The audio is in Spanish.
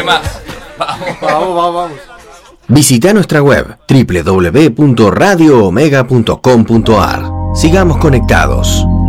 ¿Qué más? Vamos. Visita nuestra web www.radioomega.com.ar. Sigamos conectados.